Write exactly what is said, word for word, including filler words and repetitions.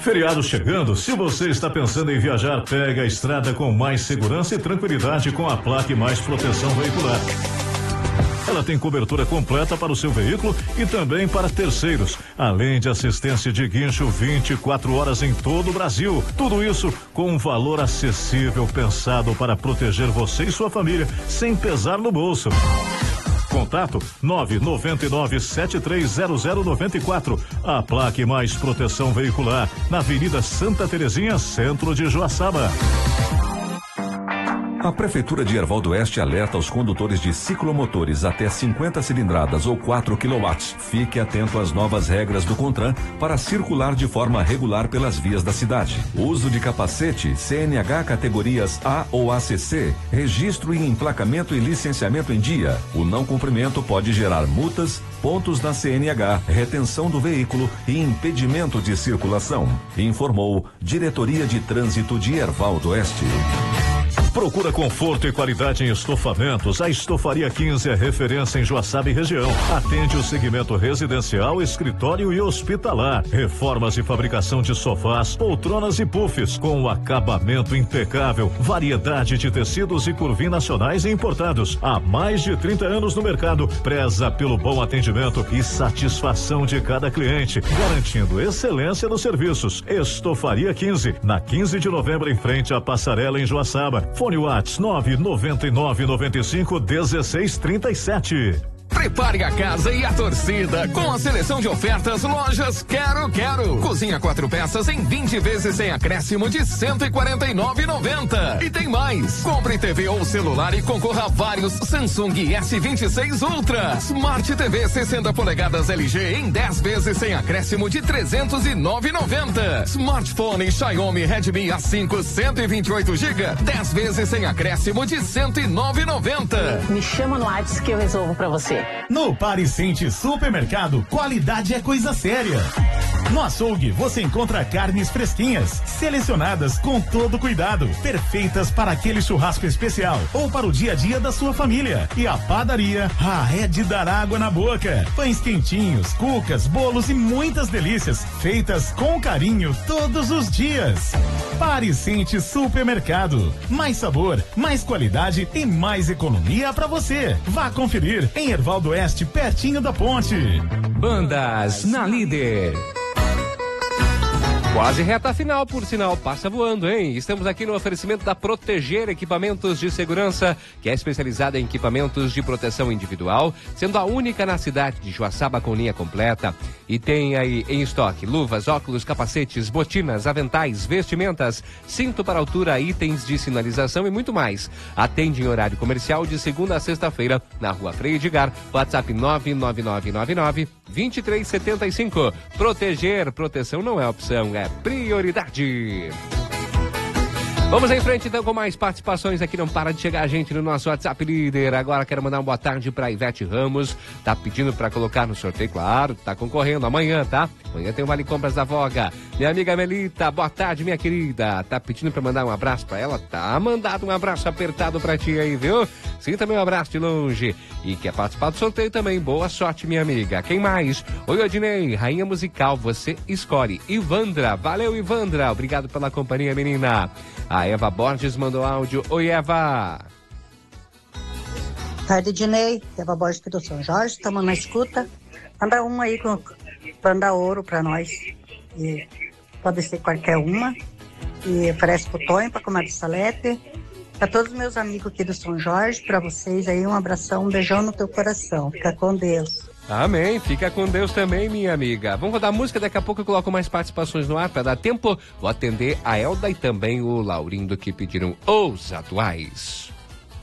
Feriado chegando, se você está pensando em viajar, pega a estrada com mais segurança e tranquilidade com a Plaque Mais Proteção Veicular. Ela tem cobertura completa para o seu veículo e também para terceiros, além de assistência de guincho vinte e quatro horas em todo o Brasil. Tudo isso com um valor acessível pensado para proteger você e sua família, sem pesar no bolso. Contato nove nove nove sete três zero zero nove quatro. A Plaque Mais Proteção Veicular, na Avenida Santa Terezinha, centro de Joaçaba. A Prefeitura de Herval do Oeste alerta aos condutores de ciclomotores até cinquenta cilindradas ou quatro quilowatts. Fique atento às novas regras do CONTRAN para circular de forma regular pelas vias da cidade. Uso de capacete, C N H categorias A ou A C C, registro e emplacamento e licenciamento em dia. O não cumprimento pode gerar multas, pontos na C N H, retenção do veículo e impedimento de circulação. Informou Diretoria de Trânsito de Herval do Oeste. Procura conforto e qualidade em estofamentos. A Estofaria quinze é referência em Joaçaba e região. Atende o segmento residencial, escritório e hospitalar. Reformas e fabricação de sofás, poltronas e puffs com acabamento impecável. Variedade de tecidos e curvim nacionais e importados. Há mais de trinta anos no mercado. Preza pelo bom atendimento e satisfação de cada cliente, garantindo excelência nos serviços. Estofaria quinze, na quinze de novembro, em frente à Passarela, em Joaçaba. Fone Whats nove nove nove nove cinco um seis três sete. Prepare a casa e a torcida com a seleção de ofertas Lojas Quero Quero. Cozinha quatro peças em vinte vezes sem acréscimo de cento e quarenta e nove reais e noventa centavos. E tem mais. Compre T V ou celular e concorra a vários Samsung S vinte e seis Ultra. Smart T V sessenta polegadas L G em dez vezes sem acréscimo de trezentos e nove reais e noventa centavos. Smartphone Xiaomi Redmi A cinco cento e vinte e oito gigas, dez vezes sem acréscimo de cento e nove reais e noventa centavos. Me chama no WhatsApp que eu resolvo pra você. No Parecente Supermercado, qualidade é coisa séria. No açougue, você encontra carnes fresquinhas, selecionadas com todo cuidado, perfeitas para aquele churrasco especial ou para o dia a dia da sua família. E a padaria, ah, é de dar água na boca. Pães quentinhos, cucas, bolos e muitas delícias, feitas com carinho todos os dias. Parecente Supermercado, mais sabor, mais qualidade e mais economia para você. Vá conferir em Herval do Oeste, pertinho da ponte. Bandas na Líder. Quase reta final, por sinal, passa voando, hein? Estamos aqui no oferecimento da Proteger Equipamentos de Segurança, que é especializada em equipamentos de proteção individual, sendo a única na cidade de Joaçaba com linha completa. E tem aí em estoque luvas, óculos, capacetes, botinas, aventais, vestimentas, cinto para altura, itens de sinalização e muito mais. Atende em horário comercial de segunda a sexta-feira na Rua Frei Edgar, WhatsApp nove nove nove nove nove dois três sete cinco. Proteger, proteção não é opção, é prioridade. Vamos em frente então com mais participações aqui, não para de chegar a gente no nosso WhatsApp Líder. Agora quero mandar uma boa tarde para Ivete Ramos, tá pedindo para colocar no sorteio, claro, tá concorrendo amanhã, tá? Amanhã tem o Vale Compras da Voga. Minha amiga Melita, boa tarde, minha querida, tá pedindo para mandar um abraço para ela, tá mandado um abraço apertado para ti aí, viu? Sinta meu abraço de longe. E quer participar do sorteio também, boa sorte, minha amiga. Quem mais? Oi, Odinei, Rainha Musical, você escolhe. Ivandra, valeu, Ivandra, obrigado pela companhia, menina. A Eva Borges mandou áudio. Oi, Eva. Tarde, Dinei. Eva Borges aqui do São Jorge. Estamos na escuta. Manda uma aí com banda ouro pra nós. E pode ser qualquer uma. E oferece pro Tonho, pra comadre Salete. Pra todos os meus amigos aqui do São Jorge, pra vocês aí, um abração, um beijão no teu coração. Fica com Deus. Amém, fica com Deus também, minha amiga. Vamos rodar música, daqui a pouco eu coloco mais participações no ar para dar tempo. Vou atender a Elda e também o Laurindo que pediram os atuais.